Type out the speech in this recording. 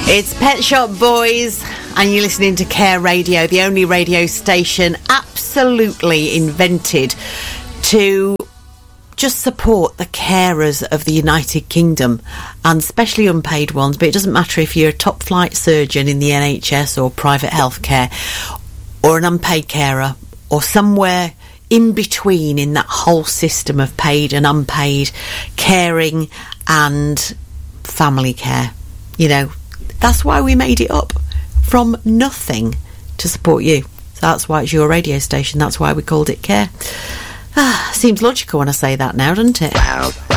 It's Pet Shop Boys, and you're listening to Care Radio, the only radio station absolutely invented to just support the carers of the United Kingdom, and especially unpaid ones. But it doesn't matter if you're a top flight surgeon in the NHS or private healthcare, or an unpaid carer, or somewhere in between in that whole system of paid and unpaid caring and family care. You know, that's why we made it up from nothing to support you. So that's why it's your radio station. That's why we called it Care. Seems logical when I say that now, doesn't it? Wow.